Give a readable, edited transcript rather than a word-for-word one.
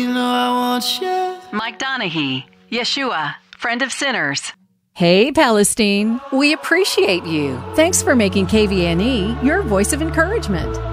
Mike Donahue, Yeshua, friend of sinners. Hey, Palestine. We appreciate you. Thanks for making KVNE your voice of encouragement.